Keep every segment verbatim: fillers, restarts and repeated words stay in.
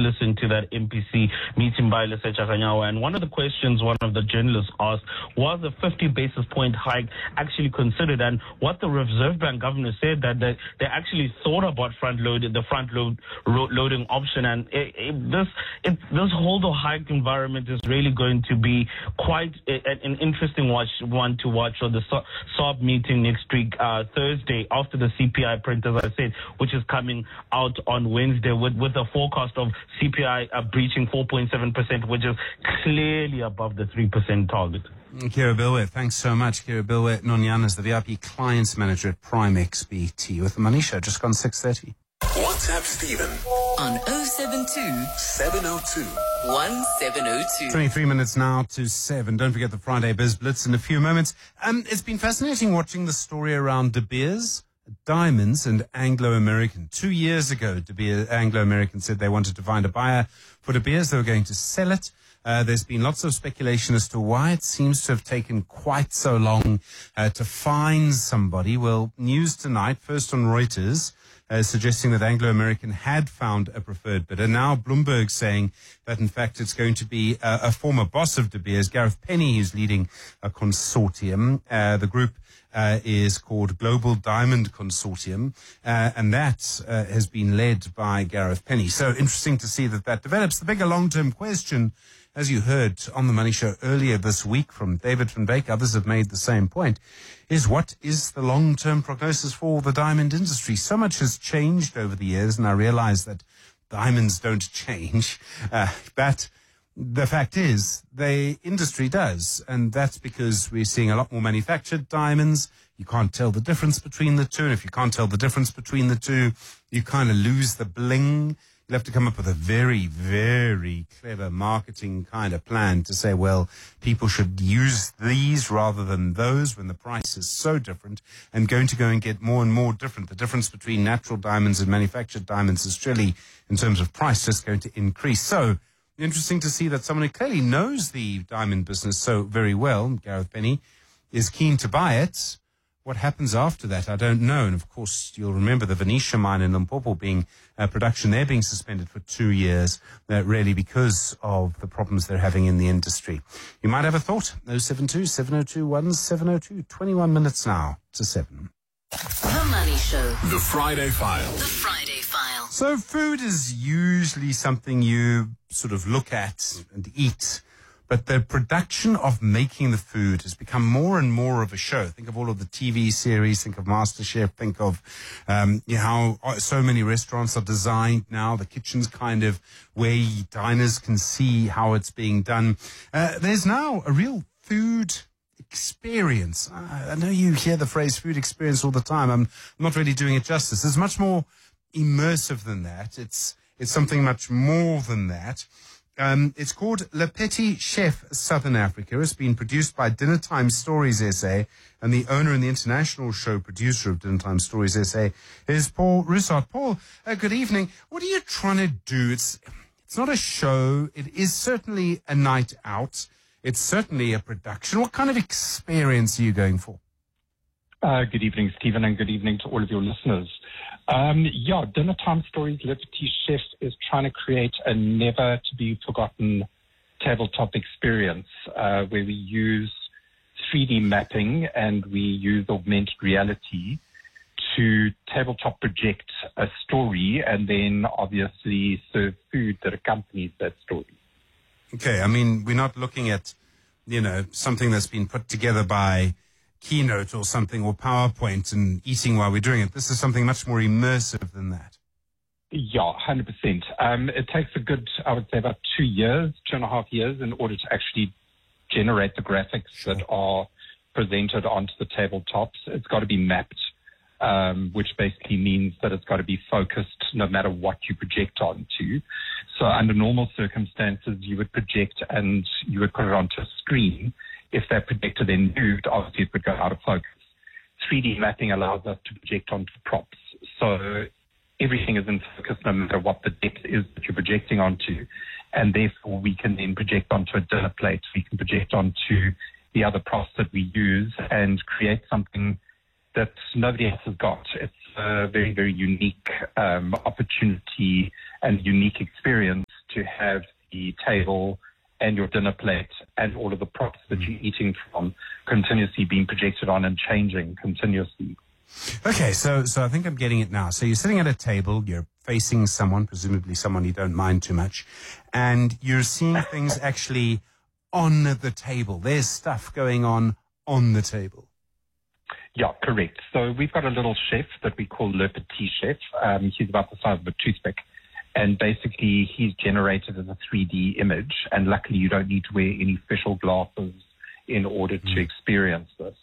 listening to that M P C meeting by Lesetja Kganyago, and one of the questions one of the journalists asked was a fifty basis point hike actually considered, and what the Reserve Bank governor said that they, they actually thought about front loading the front load ro- loading option, and it, it, this it, this whole hike environment is really going to be quite a, an interesting watch, one to watch on the S O B meeting next week, uh, Thursday, after the C P I print, as I said, which is coming out on Wednesday with, with a forecast of C P I uh, breaching four point seven percent, which is clearly above the three percent target. Kira Bilwe, thanks so much. Kira Bilwe Nonyana is the V I P Clients Manager at Prime X B T with the Money Show, just gone six thirty. WhatsApp Stephen on oh seven two, seven oh two, one seven oh two. twenty-three minutes now to seven. Don't forget the Friday Biz Blitz in a few moments. Um, it's been fascinating watching the story around De Beers, Diamonds and Anglo American. Two years ago, De Beers, Anglo American said they wanted to find a buyer for De Beers. They were going to sell it. Uh, there's been lots of speculation as to why it seems to have taken quite so long uh, to find somebody. Well, news tonight, first on Reuters, uh, suggesting that Anglo American had found a preferred bidder. Now Bloomberg saying that, in fact, it's going to be a, a former boss of De Beers, Gareth Penny, who's leading a consortium. Uh, the group Uh, is called Global Diamond Consortium, uh, and that uh, has been led by Gareth Penny. So interesting to see that that develops. The bigger long-term question, as you heard on the Money Show earlier this week from David van Beek, others have made the same point, is what is the long-term prognosis for the diamond industry? So much has changed over the years, and I realize that diamonds don't change, uh, but the fact is, the industry does, and that's because we're seeing a lot more manufactured diamonds. You can't tell the difference between the two, and if you can't tell the difference between the two, you kind of lose the bling. You'll have to come up with a very, very clever marketing kind of plan to say, well, people should use these rather than those when the price is so different, and going to go and get more and more different. The difference between natural diamonds and manufactured diamonds is surely, in terms of price, just going to increase. So, interesting to see that someone who clearly knows the diamond business so very well, Gareth Penny, is keen to buy it. What happens after that, I don't know. And, of course, you'll remember the Venetia mine in Limpopo being uh, production there being suspended for two years, uh, really because of the problems they're having in the industry. You might have a thought. oh seven two, seven oh two, one seven oh two. twenty-one minutes now to seven. The Money Show. The Friday File. The Friday File. So food is usually something you sort of look at and eat, but the production of making the food has become more and more of a show. Think of all of the T V series, think of MasterChef, think of um, you know, how so many restaurants are designed now. The kitchen's kind of where diners can see how it's being done. Uh, there's now a real food experience. I, I know you hear the phrase food experience all the time. I'm, I'm not really doing it justice. It's much more immersive than that. It's it's something much more than that. Um, it's called Le Petit Chef Southern Africa. It's been produced by Dinner Time Stories S A, and the owner and the international show producer of Dinner Time Stories S A is Paul Roussard. Paul, uh, good evening. What are you trying to do? It's it's not a show. It is certainly a night out. It's certainly a production. What kind of experience are you going for? Uh, good evening, Stephen, and good evening to all of your listeners. Um, yeah, Dinner Time Stories Le Petit Chef is trying to create a never-to-be-forgotten tabletop experience uh, where we use three D mapping and we use augmented reality to tabletop project a story and then obviously serve food that accompanies that story. Okay, I mean, we're not looking at, you know, something that's been put together by Keynote or something, or PowerPoint, and eating while we're doing it. This is something much more immersive than that. Yeah, one hundred percent. Um, it takes a good, I would say, about two years, two and a half years in order to actually generate the graphics sure. that are presented onto the tabletops. It's got to be mapped, um, which basically means that it's got to be focused no matter what you project onto. So under normal circumstances, you would project and you would put it onto a screen. If that projector then moved, obviously it would go out of focus. three D mapping allows us to project onto props. So everything is in focus no matter what the depth is that you're projecting onto. And therefore we can then project onto a dinner plate. We can project onto the other props that we use and create something that nobody else has got. It's a very, very unique um, opportunity and unique experience to have the table and your dinner plate and all of the props that you're eating from continuously being projected on and changing continuously. Okay, so so I think I'm getting it now. So you're sitting at a table, you're facing someone, presumably someone you don't mind too much, and you're seeing things actually on the table. There's stuff going on on the table. Yeah, correct. So we've got a little chef that we call Le Petit Chef. Um, he's about the size of a toothpick. And basically, he's generated as a three D image. And luckily, you don't need to wear any special glasses in order to experience this.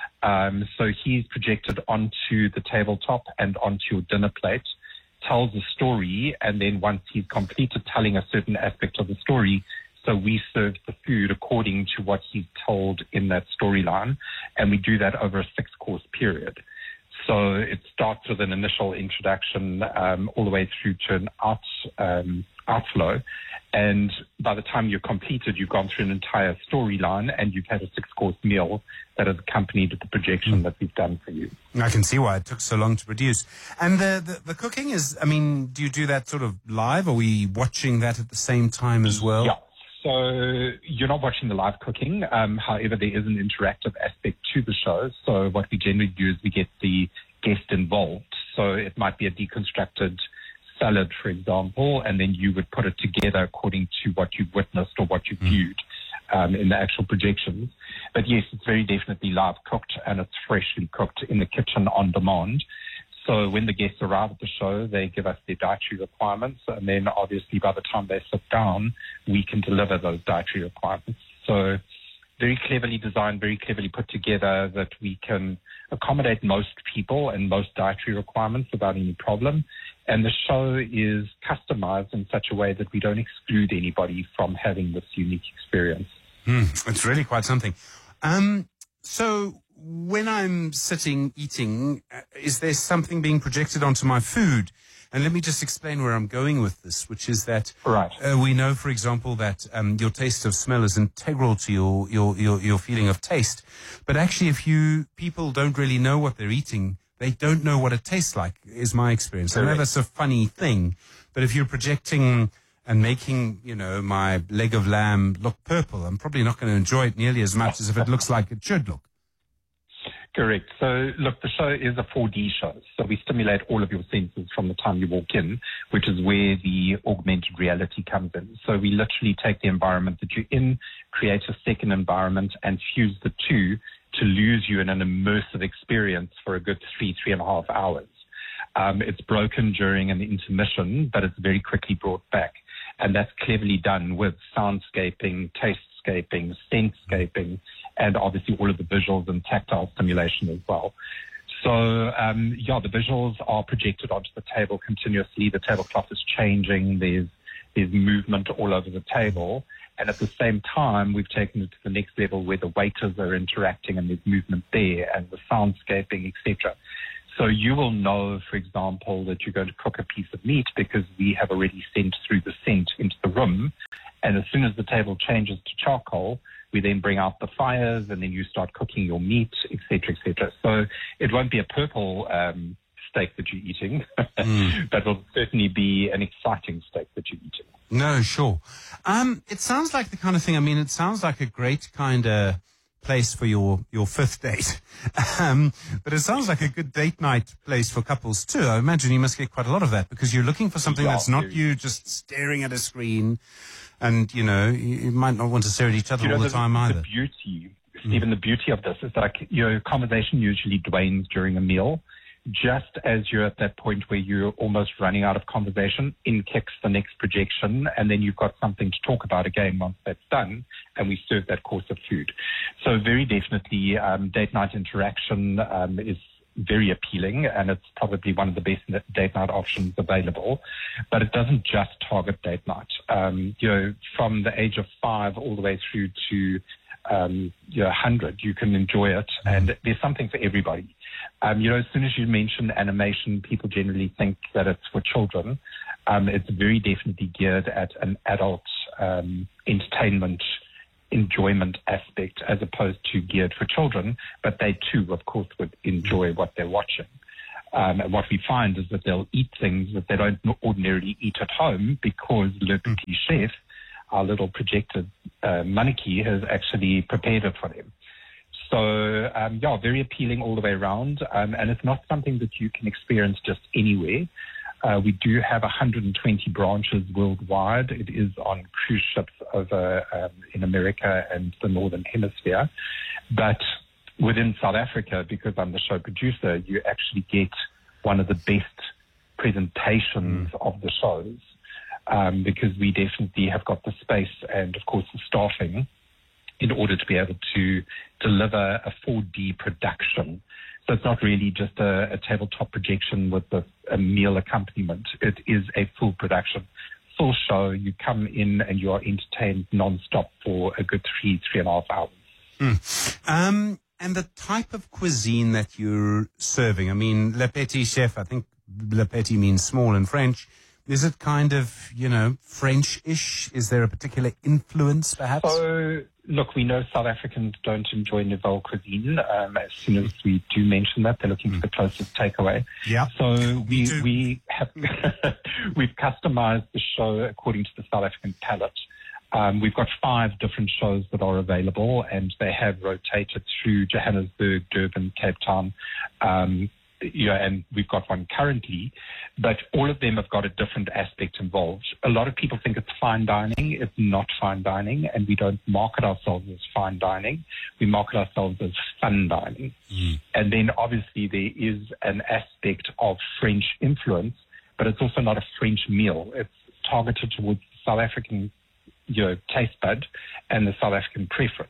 Um, so he's projected onto the tabletop and onto your dinner plate, tells a story, and then once he's completed telling a certain aspect of the story, so we serve the food according to what he's told in that storyline, and we do that over a six-course period. So it starts with an initial introduction um, all the way through to an out, um, outflow. And by the time you're completed, you've gone through an entire storyline and you've had a six-course meal that has accompanied the projection mm. that we've done for you. I can see why it took so long to produce. And the, the, the cooking is, I mean, do you do that sort of live? Are we watching that at the same time as well? Yeah. So you're not watching the live cooking. Um, however, there is an interactive aspect to the show. So what we generally do is we get the guest involved. So it might be a deconstructed salad, for example, and then you would put it together according to what you've witnessed or what you've viewed um, in the actual projections. But yes, it's very definitely live cooked, and it's freshly cooked in the kitchen on demand. So when the guests arrive at the show, they give us their dietary requirements, and then obviously by the time they sit down, we can deliver those dietary requirements. So very cleverly designed, very cleverly put together that we can accommodate most people and most dietary requirements without any problem. And the show is customized in such a way that we don't exclude anybody from having this unique experience. Mm, it's really quite something. Um, so when I'm sitting eating, uh, is there something being projected onto my food? And let me just explain where I'm going with this, which is that right. uh, we know, for example, that um, your taste of smell is integral to your, your, your, your feeling of taste. But actually, if you people don't really know what they're eating, they don't know what it tastes like, is my experience. Correct. I know that's a funny thing, but if you're projecting and making, you know, my leg of lamb look purple, I'm probably not going to enjoy it nearly as much as if it looks like it should look. Correct. So, look, the show is a four D show. So we stimulate all of your senses from the time you walk in, which is where the augmented reality comes in. So we literally take the environment that you're in, create a second environment, and fuse the two to lose you in an immersive experience for a good three, three and a half hours. Um, it's broken during an intermission, but it's very quickly brought back. And that's cleverly done with soundscaping, tastescaping, scentscaping, and obviously all of the visuals and tactile stimulation as well. So, um, yeah, the visuals are projected onto the table continuously. The tablecloth is changing. There's, there's movement all over the table. And at the same time, we've taken it to the next level where the waiters are interacting and there's movement there and the soundscaping, et cetera. So you will know, for example, that you're going to cook a piece of meat because we have already sent through the scent into the room. And as soon as the table changes to charcoal, we then bring out the fires and then you start cooking your meat, et cetera, et cetera. So it won't be a purple um, steak that you're eating, mm. but will certainly be an exciting steak that you're eating. No, sure. Um, it sounds like the kind of thing, I mean, it sounds like a great kind of place for your, your fifth date. um, but it sounds like a good date night place for couples too. I imagine you must get quite a lot of that because you're looking for something yeah, that's not you just staring at a screen and, you know, you, you might not want to stare at each other you know, all the, the time either. The beauty, Stephen, mm. the beauty of this is like your conversation usually dwanes during a meal. Just as you're at that point where you're almost running out of conversation, in kicks the next projection, and then you've got something to talk about again once that's done, and we serve that course of food. So very definitely um, date night interaction um, is very appealing, and it's probably one of the best date night options available. But it doesn't just target date night. Um, you know, from the age of five all the way through to um, you know, one hundred, you can enjoy it, and there's something for everybody. Um, you know, as soon as you mention animation, people generally think that it's for children. Um, it's very definitely geared at an adult um, entertainment enjoyment aspect as opposed to geared for children, but they too, of course, would enjoy what they're watching. Um, and what we find is that they'll eat things that they don't ordinarily eat at home because Le Petit Chef, our little projected uh, mannequin, has actually prepared it for them. So, um, yeah, very appealing all the way around. Um, and it's not something that you can experience just anywhere. Uh, we do have one hundred twenty branches worldwide. It is on cruise ships over um, in America and the Northern Hemisphere. But within South Africa, because I'm the show producer, you actually get one of the best presentations mm. of the shows, um, because we definitely have got the space and, of course, the staffing in order to be able to deliver a four D production. So it's not really just a, a tabletop projection with a, a meal accompaniment. It is a full production, full show. You come in and you are entertained non-stop for a good three, three and a half hours. Mm. Um, and the type of cuisine that you're serving, I mean, Le Petit Chef, I think Le Petit means small in French. Is it kind of, you know, French-ish? Is there a particular influence, perhaps? So, look, we know South Africans don't enjoy Nouvelle cuisine. Um, as soon as we do mention that, they're looking mm. for the closest takeaway. Yeah. So we we have we've customized the show according to the South African palate. Um, we've got five different shows that are available, and they have rotated through Johannesburg, Durban, Cape Town. Um, Yeah, and we've got one currently, but all of them have got a different aspect involved. A lot of people think it's fine dining. It's not fine dining, and we don't market ourselves as fine dining. We market ourselves as fun dining. Mm. And then obviously there is an aspect of French influence, but it's also not a French meal. It's targeted towards the South African, you know, taste bud and the South African preference.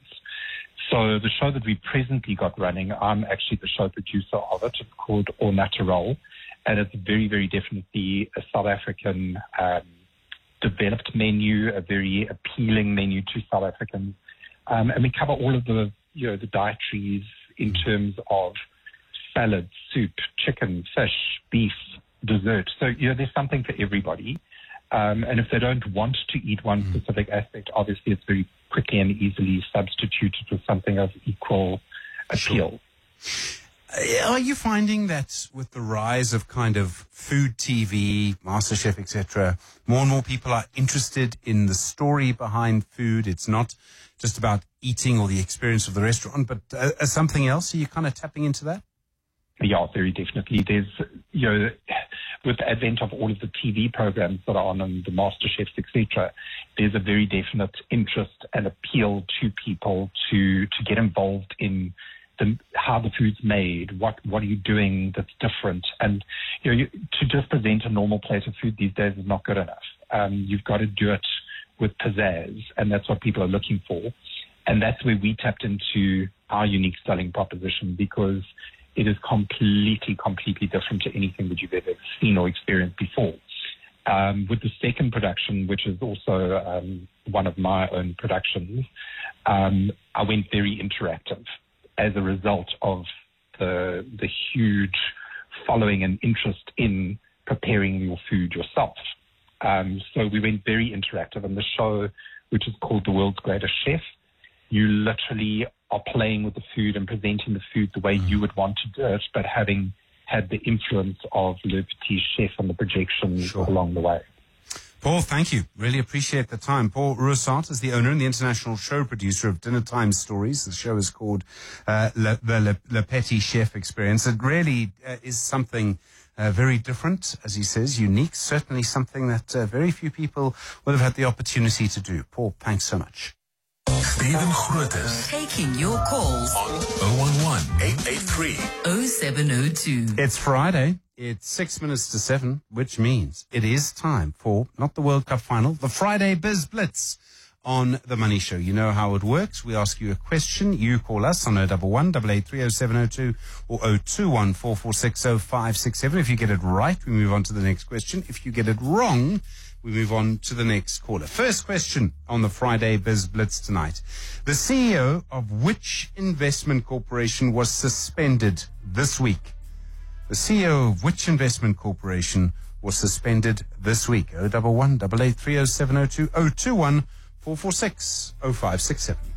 So the show that we presently got running, I'm actually the show producer of it. It's called Au Naturel, and it's very, very definitely a South African um, developed menu, a very appealing menu to South Africans. Um, and we cover all of the, you know, the dietaries in terms of salad, soup, chicken, fish, beef, dessert. So, you know, there's something for everybody. Um, and if they don't want to eat one mm. specific aspect, obviously it's very quickly and easily substituted with something of equal appeal. Sure. Are you finding that with the rise of kind of food T V, MasterChef, et cetera, more and more people are interested in the story behind food? It's not just about eating or the experience of the restaurant, but uh, uh, something else? Are you kind of tapping into that? Yeah, very definitely. There's, you know, with the advent of all of the T V programs that are on and the MasterChefs, et cetera, there's a very definite interest and appeal to people to to get involved in the, how the food's made, what what are you doing that's different. And, you know, you, to just present a normal plate of food these days is not good enough. Um, you've got to do it with pizzazz, and that's what people are looking for. And that's where we tapped into our unique selling proposition, because it is completely, completely different to anything that you've ever seen or experienced before. Um, with the second production, which is also um, one of my own productions, um, I went very interactive as a result of the the huge following and interest in preparing your food yourself. Um, so we went very interactive, and the show, which is called The World's Greatest Chef, you literally are playing with the food and presenting the food the way you would want to do it, but having had the influence of Le Petit Chef on the projections sure. along the way. Paul, thank you. Really appreciate the time. Paul Roussat is the owner and the international show producer of Dinner Time Stories. The show is called uh, Le, the Le, Le Petit Chef Experience. It really uh, is something uh, very different, as he says, unique, certainly something that uh, very few people will have had the opportunity to do. Paul, thanks so much. Stephen Grootes. Taking your calls on oh one one, eight eight three, oh seven oh two. It's Friday. It's six minutes to seven, which means it is time for, not the World Cup final, the Friday Biz Blitz on The Money Show. You know how it works. We ask you a question. You call us on oh one one, eight eight three, oh seven oh two or oh two one, four four six, oh five six seven. If you get it right, we move on to the next question. If you get it wrong, we move on to the next caller. First question on the Friday Biz Blitz tonight. The C E O of which investment corporation was suspended this week? The C E O of which investment corporation was suspended this week? oh one one, eight eight three, oh seven oh two, oh two one, four four six, oh five six seven.